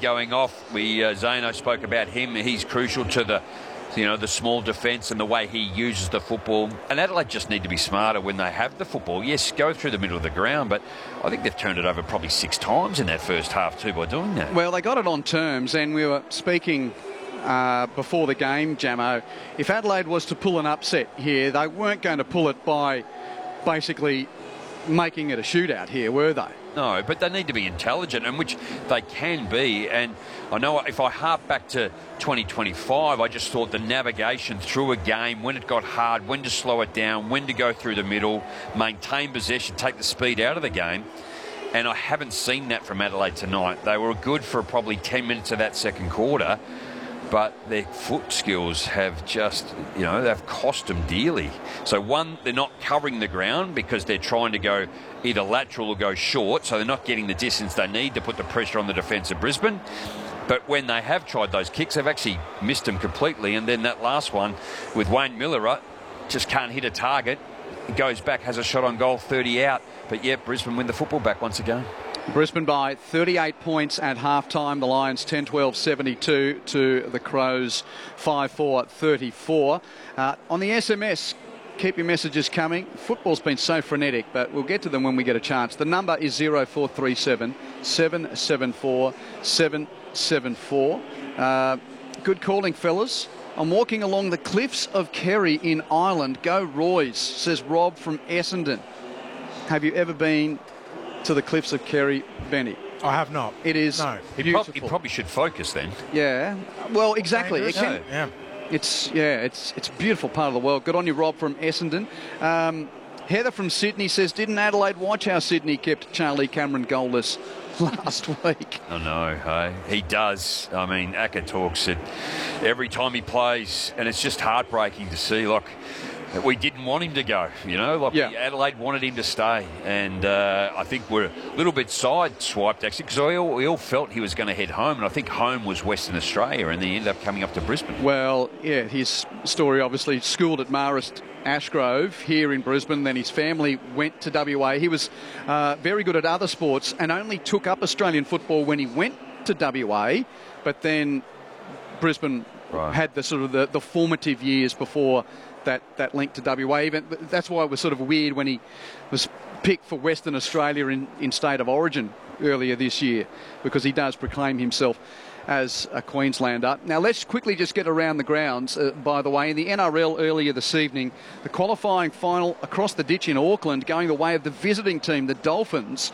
going off. Zano spoke about him. He's crucial to the small defence and the way he uses the football. And Adelaide just need to be smarter when they have the football. Yes, go through the middle of the ground, but I think they've turned it over probably 6 times in that first half too by doing that. Well, they got it on terms, and we were speaking before the game, Jamo. If Adelaide was to pull an upset here, they weren't going to pull it by basically making it a shootout here, were they? No, but they need to be intelligent, and which they can be. And I know if I harp back to 2025, I just thought the navigation through a game, when it got hard, when to slow it down, when to go through the middle, maintain possession, take the speed out of the game. And I haven't seen that from Adelaide tonight. They were good for probably 10 minutes of that second quarter, but their foot skills have just, they've cost them dearly. So one, they're not covering the ground because they're trying to go either lateral or go short, so they're not getting the distance they need to put the pressure on the defence of Brisbane. But when they have tried those kicks, they've actually missed them completely. And then that last one with Wayne Miller, just can't hit a target. He goes back, has a shot on goal, 30 out. But yet Brisbane win the football back once again. Brisbane by 38 points at half-time. The Lions 10-12-72 to the Crows 5-4-34. On the SMS, keep your messages coming. Football's been so frenetic, but we'll get to them when we get a chance. The number is 0437 774 774. Good calling, fellas. I'm walking along the cliffs of Kerry in Ireland. Go Roy's, says Rob from Essendon. Have you ever been to the cliffs of Kerry, Benny? I have not. It is beautiful. He probably should focus then. Yeah. Well, exactly. Yeah. It's a beautiful part of the world. Good on you, Rob from Essendon. Heather from Sydney says, didn't Adelaide watch how Sydney kept Charlie Cameron goalless last week? I know, hey? He does. I mean, Acker talks it every time he plays, and it's just heartbreaking to see. Like, we didn't want him to go, Adelaide wanted him to stay, and I think we're a little bit side-swiped, actually, because we all felt he was going to head home, and I think home was Western Australia, and then he ended up coming up to Brisbane. Well, yeah, his story obviously schooled at Marist Ashgrove here in Brisbane, then his family went to WA. He was very good at other sports and only took up Australian football when he went to WA, but then Brisbane had the sort of the formative years before that link to WA. Even that's why it was sort of weird when he was picked for Western Australia in State of Origin earlier this year, because he does proclaim himself as a Queenslander. Now let's quickly just get around the grounds. By the way, in the NRL earlier this evening, the qualifying final across the ditch in Auckland, going the way of the visiting team, the Dolphins,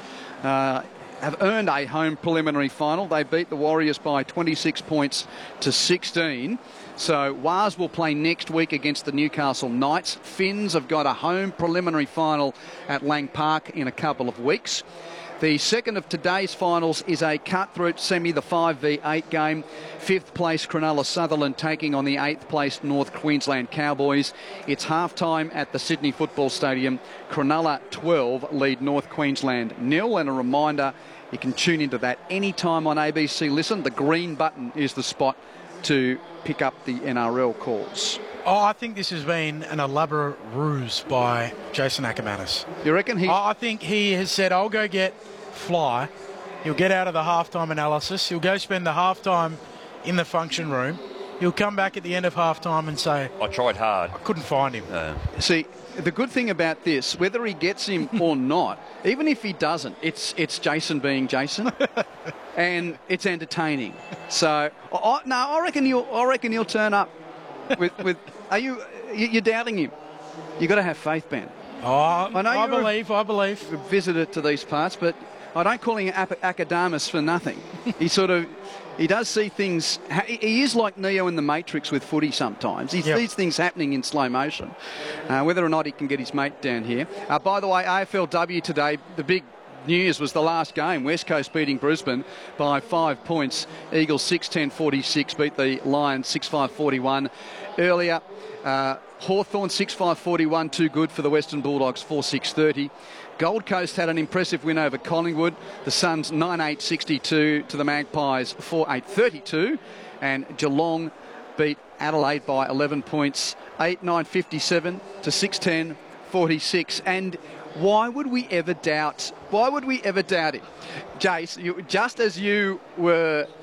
have earned a home preliminary final. They beat the Warriors by 26 points to 16. So Waz will play next week against the Newcastle Knights. Finns have got a home preliminary final at Lang Park in a couple of weeks. The second of today's finals is a cut-through semi, the 5v8 game. 5th place Cronulla Sutherland taking on the 8th place North Queensland Cowboys. It's half-time at the Sydney Football Stadium. Cronulla 12 lead North Queensland 0. And a reminder, you can tune into that anytime on ABC Listen. The green button is the spot to pick up the NRL calls. Oh, I think this has been an elaborate ruse by Jason Ackermanis. You reckon I think he has said, I'll go get Fly. He'll get out of the halftime analysis. He'll go spend the halftime in the function room. He'll come back at the end of halftime and say, I tried hard. I couldn't find him. See, the good thing about this, whether he gets him or not, even if he doesn't, it's Jason being Jason, and it's entertaining. So, I reckon you'll turn up with. Are you're doubting him? You got to have faith, Ben. I believe. A visitor to these parts, but I don't call him Acadamus for nothing. He does see things. He is like Neo in the Matrix with footy sometimes. He sees things happening in slow motion. Whether or not he can get his mate down here. By the way, AFLW today, the big news was the last game. West Coast beating Brisbane by 5 points. Eagles 6-10-46 beat the Lions 6-5-41. Earlier, Hawthorn 6-5-41, too good for the Western Bulldogs 4-6-30. Gold Coast had an impressive win over Collingwood. The Suns 9-8-62 to the Magpies 4-8-32. And Geelong beat Adelaide by 11 points 8-9-57 to 6-10-46. And why would we ever doubt it? Jace, just as you were